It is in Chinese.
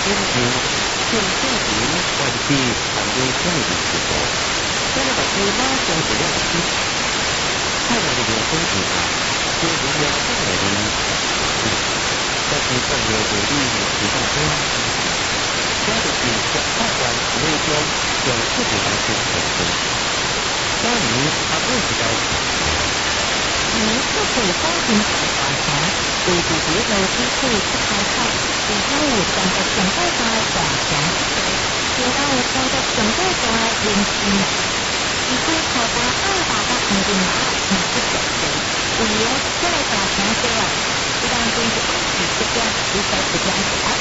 究向正常环境行为教育制度，这个把对马上质量的太阳的流通平台，就如了解的人，但是更有努力提高中，这就是小法官内中有自己的生存中，关于他不知道。你不可以光凭考察查，对自己有基础不开放，以后整个整个在广强以后整个整个在人心，以后考察200个安定码，你不准备，我这来打强些了，一旦对着安全这个，你才是这样子。